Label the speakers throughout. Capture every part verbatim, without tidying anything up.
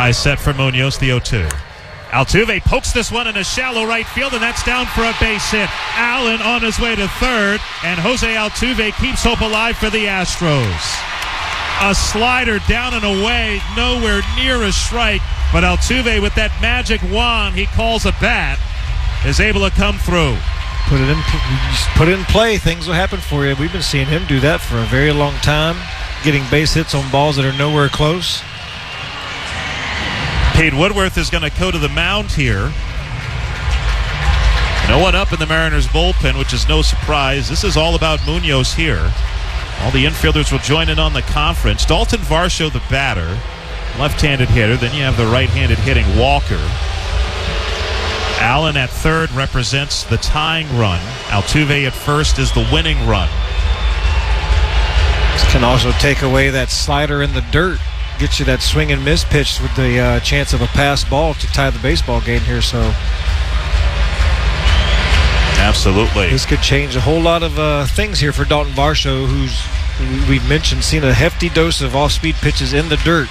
Speaker 1: High set for Munoz, the oh two. Altuve pokes this one in a shallow right field, and that's down for a base hit. Allen on his way to third, and Jose Altuve keeps hope alive for the Astros. A slider down and away, nowhere near a strike, but Altuve with that magic wand he calls a bat is able to come through.
Speaker 2: Put it in, just put it in play. Things will happen for you. We've been seeing him do that for a very long time, getting base hits on balls that are nowhere close.
Speaker 1: Pete Woodworth is going to go to the mound here. No one up in the Mariners bullpen, which is no surprise. This is all about Munoz here. All the infielders will join in on the conference. Dalton Varsho, the batter, left-handed hitter. Then you have the right-handed hitting Walker. Allen at third represents the tying run. Altuve at first is the winning run.
Speaker 2: This can also take away that slider in the dirt. Get you that swing and miss pitch with the uh, chance of a pass ball to tie the baseball game here. So
Speaker 1: absolutely,
Speaker 2: this could change a whole lot of uh, things here for Dalton Varsho, who's, we've mentioned, seen a hefty dose of off-speed pitches in the dirt.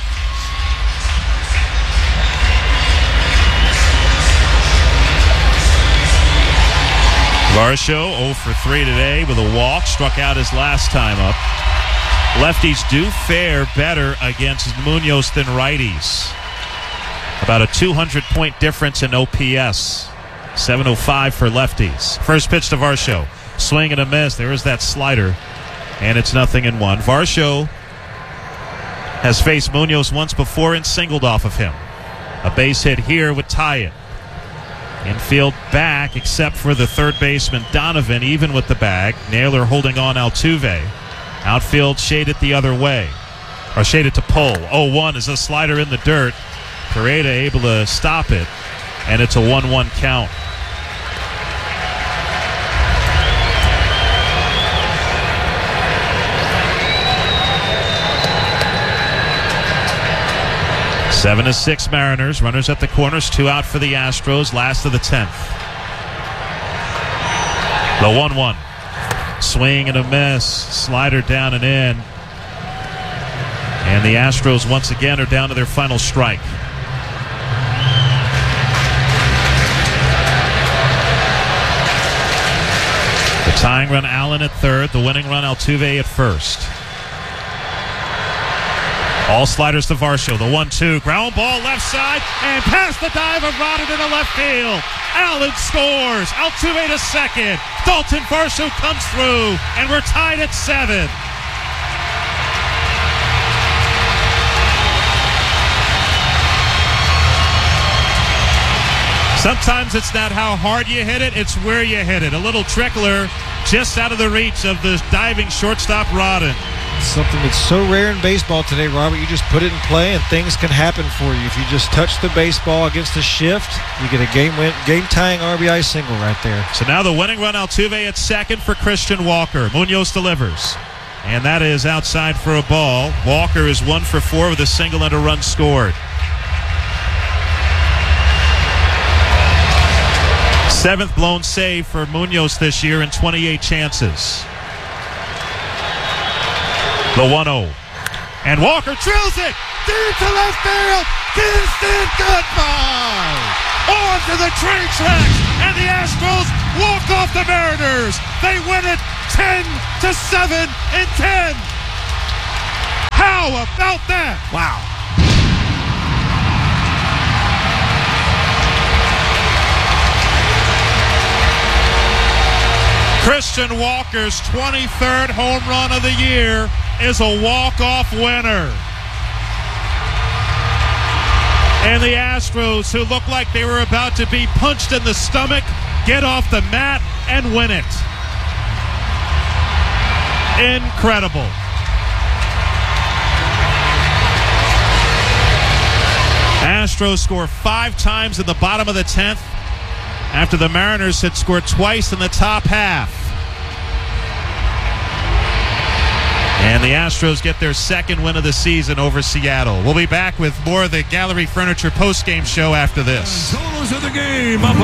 Speaker 1: Varsho oh for three today with a walk, struck out his last time up. Lefties do fare better against Munoz than righties. About a two hundred point difference in O P S. seven oh five for lefties. First pitch to Varsho. Swing and a miss. There is that slider. And it's nothing in one. Varsho has faced Munoz once before and singled off of him. A base hit here would tie it. Infield back except for the third baseman Donovan, even with the bag. Naylor holding on Altuve. Outfield shaded the other way, or shaded to pull. oh one is a slider in the dirt. Pereira able to stop it, and it's a one one count. Seven to six Mariners. Runners at the corners, two out for the Astros. Last of the tenth. The one one. Swing and a miss. Slider down and in. And the Astros once again are down to their final strike. The tying run Allen at third. The winning run Altuve at first. All sliders to Varsho. The one two. Ground ball left side. And past the dive of Rodden into left field. Allen scores. Altuve to second. Dalton Varsho comes through. And we're tied at seven. Sometimes it's not how hard you hit it, it's where you hit it. A little trickler just out of the reach of the diving shortstop Rodden.
Speaker 2: Something that's so rare in baseball today, Robert. You just put it in play and things can happen for you. If you just touch the baseball against a shift, you get a game win, game-tying R B I single right there.
Speaker 1: So now the winning run, Altuve at second for Christian Walker. Munoz delivers. And that is outside for a ball. Walker is one for four with a single and a run scored. Seventh blown save for Munoz this year in twenty-eight chances. The one oh. And Walker drills it deep to left field. Distant goodbye. On to the train tracks. And the Astros walk off the Mariners. They win it ten to seven in ten. How about that?
Speaker 2: Wow.
Speaker 1: Christian Walker's twenty-third home run of the year is a walk-off winner. And the Astros, who look like they were about to be punched in the stomach, get off the mat and win it. Incredible. Astros score five times in the bottom of the tenth after the Mariners had scored twice in the top half. And the Astros get their second win of the season over Seattle. We'll be back with more of the Gallery Furniture postgame show after this.
Speaker 3: Totals of the game.